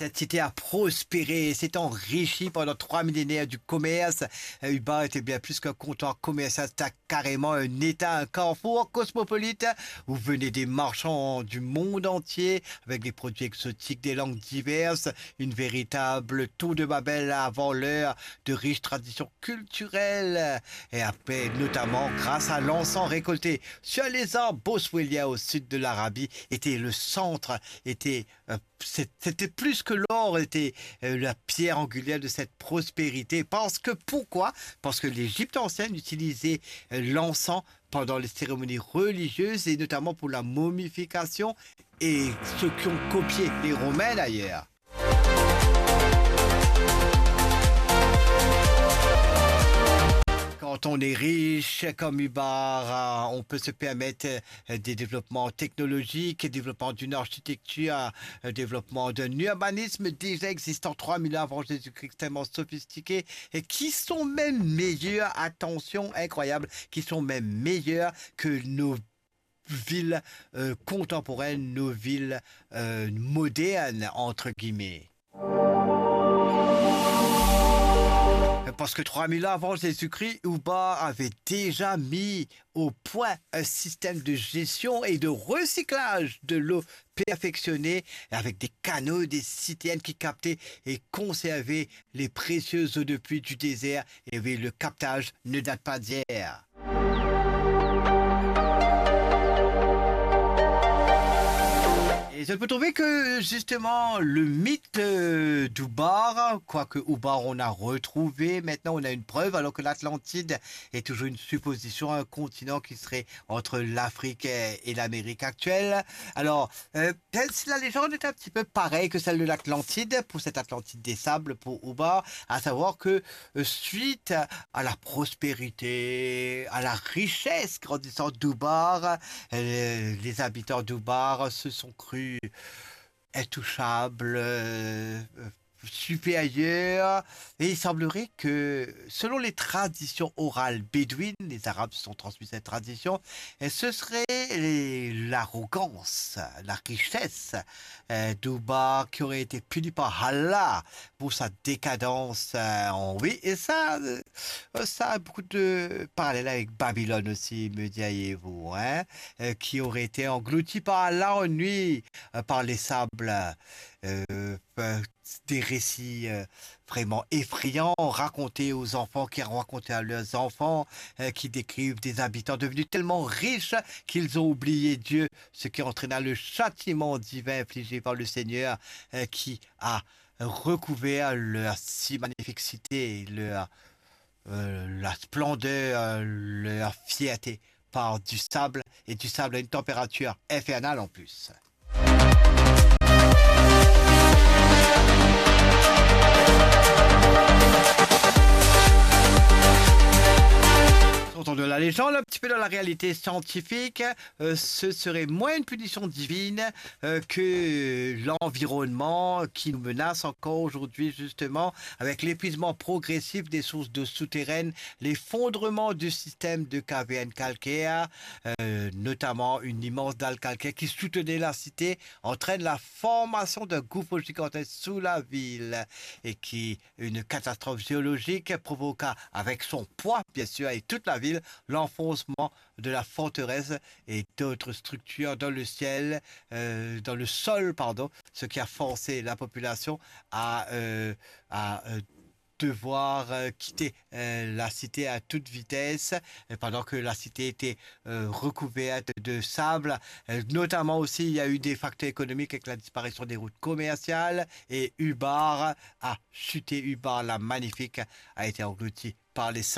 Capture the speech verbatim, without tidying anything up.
Cette cité a prospéré et s'est enrichie pendant trois millénaires du commerce. Uba était bien plus qu'un comptoir commercial, c'était carrément un État, un carrefour cosmopolite où venaient des marchands du monde entier avec des produits exotiques, des langues diverses, une véritable tour de Babel avant l'heure de riches traditions culturelles et après, notamment grâce à l'encens récolté sur les arbres Boswellia au sud de l'Arabie, était le centre, était euh, c'était plus que l'or, était euh, la pierre angulaire de cette prospérité. Parce que pourquoi? Parce que l'Égypte ancienne utilisait euh, l'encens pendant les cérémonies religieuses et notamment pour la momification, et ceux qui ont copié les Romains d'ailleurs. Quand on est riche comme Ubar, on peut se permettre des développements technologiques, des développements d'une architecture, un développement d'un urbanisme déjà existant trois mille ans avant Jésus-Christ, extrêmement sophistiqué, et qui sont même meilleurs, attention, incroyable, qui sont même meilleurs que nos villes euh, contemporaines, nos villes euh, modernes, entre guillemets. Parce que trois mille ans avant Jésus-Christ, Ubar avait déjà mis au point un système de gestion et de recyclage de l'eau perfectionné avec des canaux, des citernes qui captaient et conservaient les précieuses eaux de pluie du désert. Et oui, le captage ne date pas d'hier. Et je peux trouver que justement le mythe euh, d'Ubar, quoique Ubar on a retrouvé, maintenant on a une preuve, alors que l'Atlantide est toujours une supposition, un continent qui serait entre l'Afrique et, et l'Amérique actuelle. Alors, euh, la légende est un petit peu pareille que celle de l'Atlantide, pour cette Atlantide des sables, pour Ubar, à savoir que euh, suite à la prospérité, à la richesse grandissante d'Ubar, euh, les habitants d'Ubar se sont crus intouchable, euh, supérieur. Et il semblerait que, selon les traditions orales bédouines, les Arabes se sont transmis cette tradition, et ce serait l'arrogance, la richesse euh, d'Ubar qui aurait été punie par Allah pour sa décadence. Euh, en- oui, et ça, euh, ça a beaucoup de parallèles avec Babylone aussi, me diriez-vous, hein, euh, qui aurait été englouti par Allah en nuit, euh, par les sables. Euh, euh, des récits euh, vraiment effrayants racontés aux enfants, qui racontaient à leurs enfants, euh, qui décrivent des habitants devenus tellement riches qu'ils ont oublié Dieu, ce qui entraîna le châtiment divin infligé par le Seigneur, euh, qui a recouvert leur si magnifique cité, leur, euh, la splendeur, leur fierté par du sable, et du sable à une température infernale en plus. Sortons de la légende, un petit peu dans la réalité scientifique, euh, ce serait moins une punition divine euh, que l'environnement qui nous menace encore aujourd'hui, justement, avec l'épuisement progressif des sources d'eau souterraines, l'effondrement du système de cavernes calcaires, euh, notamment une immense dalle calcaire qui soutenait la cité, entraîne la formation d'un gouffre gigantesque sous la ville, et qui, une catastrophe géologique, provoqua avec son poids, bien sûr, et toute la ville, l'enfoncement de la forteresse et d'autres structures dans le ciel, euh, dans le sol, pardon, ce qui a forcé la population à, euh, à euh, devoir euh, quitter euh, la cité à toute vitesse, euh, pendant que la cité était euh, recouverte de sable. Euh, notamment aussi, il y a eu des facteurs économiques avec la disparition des routes commerciales, et Ubar a chuté. Ubar, la magnifique, a été englouti par les